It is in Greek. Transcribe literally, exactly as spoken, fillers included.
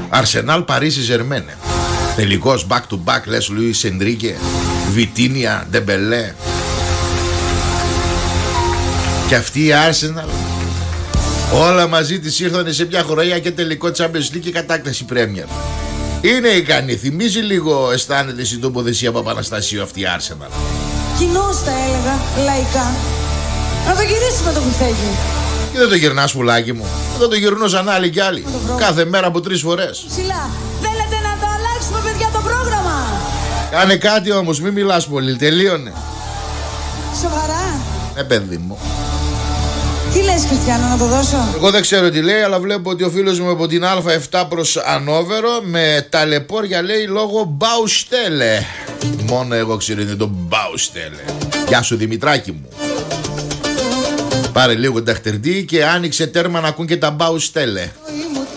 Αρσενάλ Παρίσι Ζερμένε. Τελικός back to back, λες Λουίς Ενρίκε, Βιτίνια, Ντεμπελέ. Και αυτή η Arsenal όλα μαζί της ήρθανε σε μια χρονιά και τελικό Champions League και κατάκταση Premier. Είναι ικανή, θυμίζει λίγο, αισθάνεται στην τοποθεσία Παπαναστασίου αυτή η Arsenal. Κοινώς θα έλεγα, λαϊκά. Να το γυρίσουμε το μπουφέκι. Και δεν το γυρνάς πουλάκι μου. Δεν το γυρνώ σαν άλλοι κι άλλοι. Κάθε μέρα από τρεις φορές. Ψηλά. Θέλετε να το αλλάξουμε, παιδιά, το πρόγραμμα? Κάνε κάτι όμως, μην μιλάς πολύ, τελείωνε. Σοβαρά? Ε, παιδί μου. Τι λες, Χριστιανό, να το δώσω? Εγώ δεν ξέρω τι λέει, αλλά βλέπω ότι ο φίλος μου από την Α επτά προς Ανόβερο με ταλαιπώρια λέει λόγω Μπαουστέλε. Μόνο εγώ ξέρω είναι το Μπαουστέλε. Γεια σου Δημητράκη μου. Πάρε λίγο ταχτερντή και άνοιξε τέρμα να ακούν και τα Μπαουστέλε.